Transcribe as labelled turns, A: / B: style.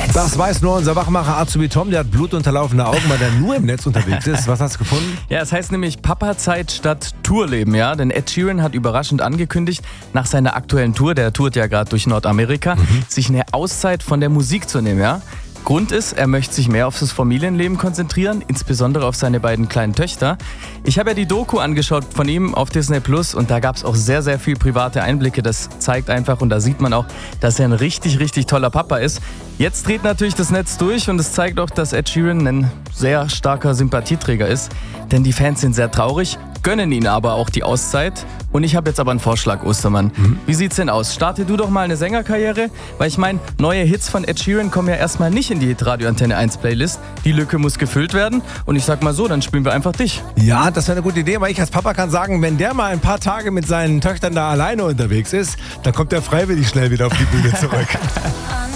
A: Das weiß nur unser Wachmacher Azubi Tom, der hat blutunterlaufene Augen, weil der nur im Netz unterwegs ist. Was hast du gefunden?
B: Ja, es heißt nämlich Papa-Zeit statt Tourleben, ja. Denn Ed Sheeran hat überraschend angekündigt, nach seiner aktuellen Tour, der tourt ja gerade durch Nordamerika, sich eine Auszeit von der Musik zu nehmen, ja. Grund ist, er möchte sich mehr auf das Familienleben konzentrieren, insbesondere auf seine beiden kleinen Töchter. Ich habe ja die Doku angeschaut von ihm auf Disney Plus und da gab es auch sehr, sehr viel private Einblicke. Das zeigt einfach und da sieht man auch, dass er ein richtig, richtig toller Papa ist. Jetzt dreht natürlich das Netz durch und es zeigt auch, dass Ed Sheeran ein sehr starker Sympathieträger ist. Denn die Fans sind sehr traurig, gönnen ihn aber auch die Auszeit. Und ich habe jetzt aber einen Vorschlag, Ostermann. Wie sieht's denn aus? Starte du doch mal eine Sängerkarriere? Weil ich meine, neue Hits von Ed Sheeran kommen ja erstmal nicht in die Hitradio Antenne 1 Playlist. Die Lücke muss gefüllt werden. Und ich sag mal so, dann spielen wir einfach dich.
A: Ja, das wäre eine gute Idee, aber ich als Papa kann sagen, wenn der mal ein paar Tage mit seinen Töchtern da alleine unterwegs ist, dann kommt er freiwillig schnell wieder auf die Bühne zurück.